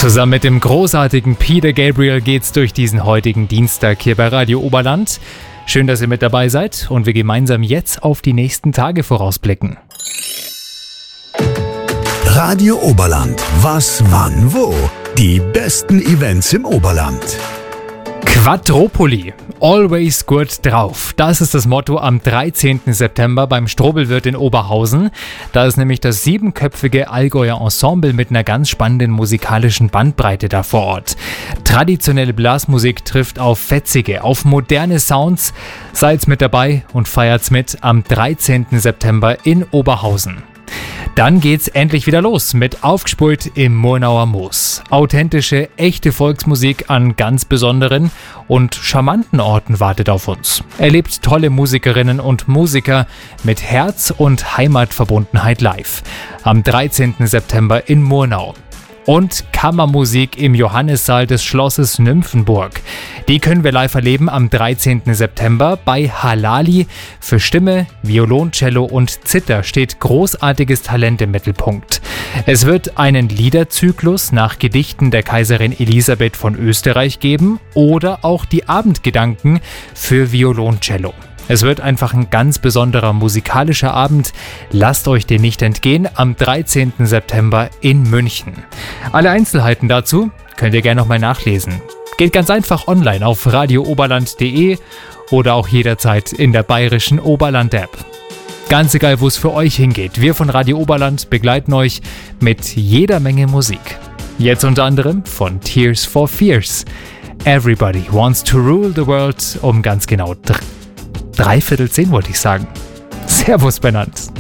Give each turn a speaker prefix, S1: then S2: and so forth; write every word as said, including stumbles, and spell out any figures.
S1: Zusammen mit dem großartigen Peter Gabriel geht's durch diesen heutigen Dienstag hier bei Radio Oberland. Schön, dass ihr mit dabei seid und wir gemeinsam jetzt auf die nächsten Tage vorausblicken.
S2: Radio Oberland. Was, wann, wo? Die besten Events im Oberland.
S1: Quadropoli. Always good drauf. Das ist das Motto am dreizehnten September beim Strobelwirt in Oberhausen. Da ist nämlich das siebenköpfige Allgäuer Ensemble mit einer ganz spannenden musikalischen Bandbreite da vor Ort. Traditionelle Blasmusik trifft auf fetzige, auf moderne Sounds. Seid's mit dabei und feiert's mit am dreizehnten September in Oberhausen. Dann geht's endlich wieder los mit Aufgespult im Murnauer Moos. Authentische, echte Volksmusik an ganz besonderen und charmanten Orten wartet auf uns. Erlebt tolle Musikerinnen und Musiker mit Herz und Heimatverbundenheit live. Am dreizehnten September in Murnau. Und Kammermusik im Johannissaal des Schlosses Nymphenburg. Die können wir live erleben am dreizehnten September bei Halali. Für Stimme, Violoncello und Zither steht großartiges Talent im Mittelpunkt. Es wird einen Liederzyklus nach Gedichten der Kaiserin Elisabeth von Österreich geben oder auch die Abendgedanken für Violoncello. Es wird einfach ein ganz besonderer musikalischer Abend. Lasst euch den nicht entgehen am dreizehnten September in München. Alle Einzelheiten dazu könnt ihr gerne nochmal nachlesen. Geht ganz einfach online auf radio oberland punkt de oder auch jederzeit in der bayerischen Oberland-App. Ganz egal, wo es für euch hingeht, wir von Radio Oberland begleiten euch mit jeder Menge Musik. Jetzt unter anderem von Tears for Fears. Everybody wants to rule the world, um ganz genau drei Dreiviertel zehn wollte ich sagen. Servus benannt.